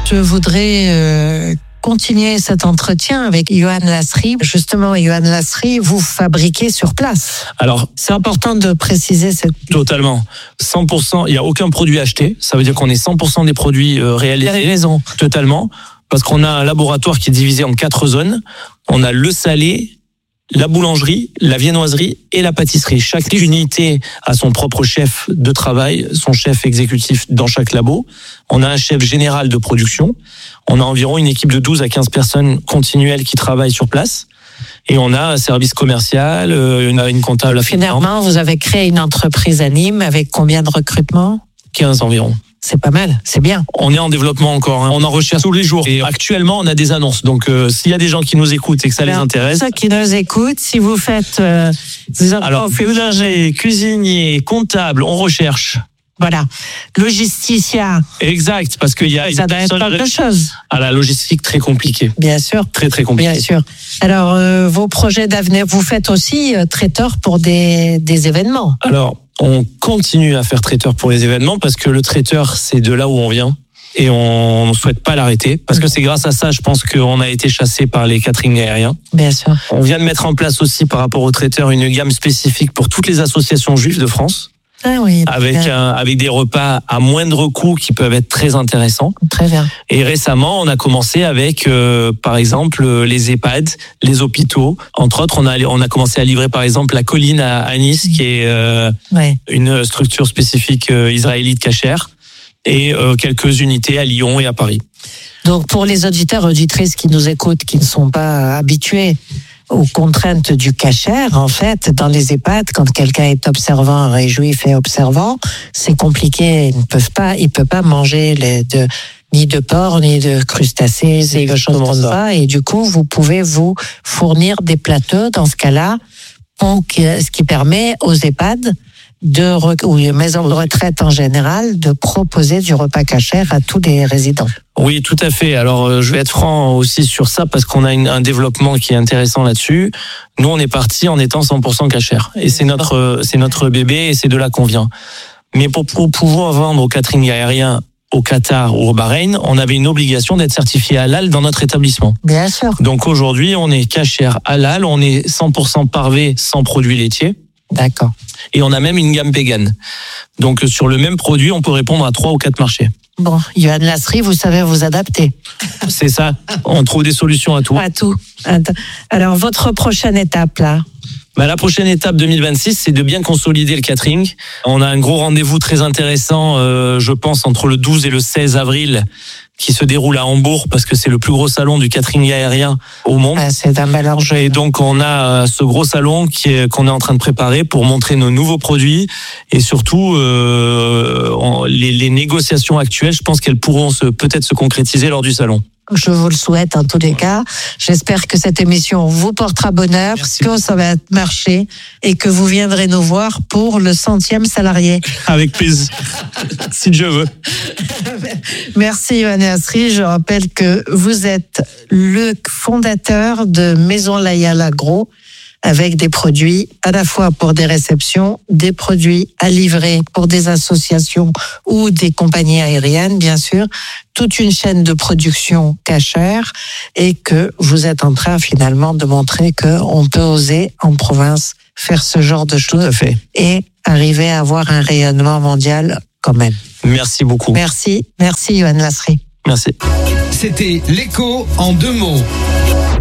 Je voudrais continuer cet entretien avec Yohann Lasry. Justement, Yohann Lasry, vous fabriquez sur place. Alors, c'est important de préciser cette... Totalement. 100%, il n'y a aucun produit acheté. Ça veut dire qu'on est 100% des produits réalisés. Vous avez raison. Totalement. Parce qu'on a un laboratoire qui est divisé en 4 zones. On a le salé, la boulangerie, la viennoiserie et la pâtisserie. Chaque unité a son propre chef de travail, son chef exécutif dans chaque labo. On a un chef général de production. On a environ une équipe de 12 à 15 personnes continuelles qui travaillent sur place. Et on a un service commercial, une comptable. Finalement, vous avez créé une entreprise à Nîmes avec combien de recrutements ? 15 environ. C'est pas mal, c'est bien. On est en développement encore, hein. On en recherche tous les jours. Et actuellement, on a des annonces. Donc, s'il y a des gens qui nous écoutent et que ça les intéresse. Ceux qui nous écoutent, si vous faites... Alors, boulanger, cuisinier, comptable, on recherche. Voilà, logisticien. Exact, parce qu'il y a... Ça doit être pas de choses. Ah, la logistique, très compliquée. Bien sûr. Très, très compliquée. Bien sûr. Alors, vos projets d'avenir, vous faites aussi traiteur pour des événements. Alors, on continue à faire traiteur pour les événements parce que le traiteur, c'est de là où on vient. Et on ne souhaite pas l'arrêter parce que c'est grâce à ça, je pense qu'on a été chassé par les catering aériens. Bien sûr. On vient de mettre en place aussi par rapport aux traiteurs une gamme spécifique pour toutes les associations juives de France. Ah oui, avec des repas à moindre coût qui peuvent être très intéressants. Très bien. Et récemment, on a commencé avec, par exemple, les EHPAD, les hôpitaux. Entre autres, on a commencé à livrer, par exemple, la Colline à Nice, qui est une structure spécifique israélite cachère, et quelques unités à Lyon et à Paris. Donc, pour les auditeurs et auditrices qui nous écoutent, qui ne sont pas habitués aux contraintes du cachère, en fait, dans les EHPAD, quand quelqu'un est observant et juif et observant, c'est compliqué. Il peut pas manger ni de porc, ni de crustacés, et des choses comme ça. Et du coup, vous pouvez vous fournir des plateaux dans ce cas-là, ce qui permet aux EHPAD ou les maisons de retraite en général de proposer du repas cachère à tous les résidents. Oui, tout à fait. Alors, je vais être franc aussi sur ça parce qu'on a un développement qui est intéressant là-dessus. Nous, on est parti en étant 100% cachère. Et c'est notre bébé et c'est de là qu'on vient. Mais pour pouvoir vendre au catering aérien au Qatar ou au Bahreïn, on avait une obligation d'être certifié halal dans notre établissement. Bien sûr. Donc aujourd'hui, on est cachère halal, on est 100% parvé sans produits laitiers. D'accord. Et on a même une gamme vegan. Donc sur le même produit, on peut répondre à 3 ou 4 marchés. Bon, Yohann Lasry, vous savez vous adapter. C'est ça, on trouve des solutions à tout. À tout. Alors votre prochaine étape là ? La prochaine étape 2026, c'est de bien consolider le catering. On a un gros rendez-vous très intéressant, je pense, entre le 12 et le 16 avril, qui se déroule à Hambourg, parce que c'est le plus gros salon du catering aérien au monde. C'est un bel enjeu. Et donc, on a ce gros salon qu'on est en train de préparer pour montrer nos nouveaux produits. Et surtout, les négociations actuelles, je pense qu'elles pourront peut-être se concrétiser lors du salon. Je vous le souhaite en tous les cas. J'espère que cette émission vous portera bonheur, que ça va marcher et que vous viendrez nous voir pour le 100e salarié. Avec plaisir, si Dieu veut. Merci Yohann Lasry. Je rappelle que vous êtes le fondateur de Maison Layal Agro, avec des produits à la fois pour des réceptions, des produits à livrer pour des associations ou des compagnies aériennes, bien sûr, toute une chaîne de production cachère, et que vous êtes en train finalement de montrer qu'on peut oser en province faire ce genre de choses et arriver à avoir un rayonnement mondial quand même. Merci beaucoup. Merci Yohann Lasry. Merci. C'était l'écho en 2 mots.